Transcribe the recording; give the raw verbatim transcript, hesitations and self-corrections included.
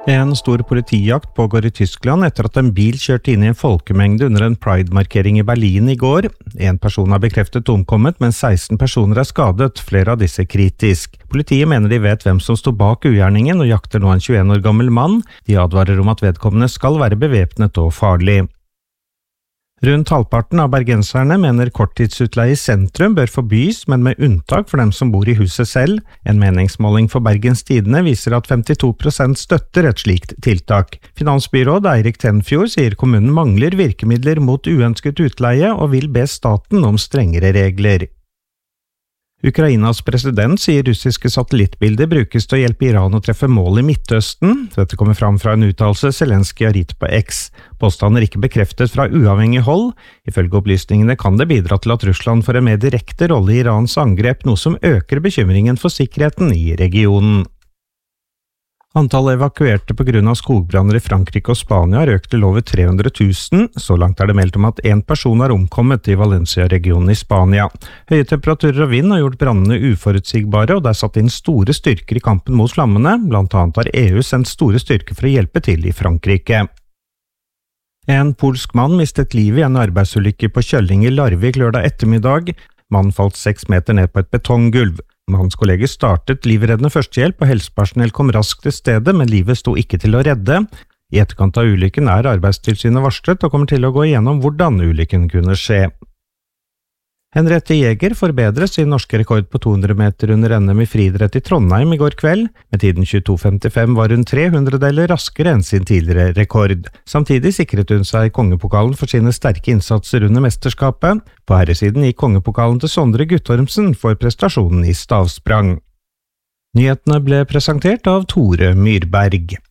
En stor politijakt pågår i Tyskland etter at en bil kjørte inn i en folkemengde under en Pride-markering i Berlin i går. En person har bekreftet omkommet, mens seksten personer er skadet, flere av disse kritisk. Politiet mener de vet hvem som sto bak ugjerningen og jakter nå en tjueen år gammel mann. De advarer om at vedkommende skal være bevæpnet og farlig. Rundt halvparten av bergenserne mener korttidsutleie i sentrum bør forbys, men med unntak for dem som bor i huset selv. En meningsmåling for Bergens Tidende viser at femtito prosent støtter et slikt tiltak. Finansbyråd Eirik Tenfjord sier kommunen mangler virkemidler mot uønsket utleie og vil be staten om strengere regler. Ukrainas president sier russiske satellittbilder brukes til å hjelpe Iran å treffe mål i Midtøsten. Dette kommer fram fra en uttalelse Zelenskyj har gitt på X. Påstanden er ikke bekreftet fra uavhengig hold. Ifølge opplysningene kan det bidra til at Russland får en mer direkte rolle i Irans angrep, noe som øker bekymringen for sikkerheten i regionen. Antallet evakuerte på grunn av skogbranner i Frankrike og Spania har økt til over tre hundre tusen. Så langt er det meldt om at en person har omkommet i Valencia-regionen i Spania. Høye temperaturer og vind har gjort brannene uforutsigbare, og det er satt inn store styrker i kampen mot flammene. Blant annet har E U sendt store styrker for å hjelpe til i Frankrike. En polsk mann mistet livet i en arbeidsulykke på Kjølling i Larvik lørdag ettermiddag. Mannen falt seks meter ned på et betonggulv. Mannens kolleger startet livreddende førstehjelp, og helsepersonell kom raskt til stedet, men livet sto ikke til å redde. I etterkant av ulykken er Arbeidstilsynet varslet og kommer til å gå igjennom hvordan ulykken kunne skje. Henriette Jæger forbedret sin norske rekord på to hundre meter under N M i friidrett i Trondheim i går kveld. Med tiden tjueto femtifem var hun tre hundredeler raskere enn sin tidligere rekord. Samtidig sikret hun seg kongepokalen for sine sterke innsatser under mesterskapet. På herresiden gikk kongepokalen til Sondre Guttormsen for prestasjonen i stavsprang. Nyhetene ble presentert av Tore Myrberg.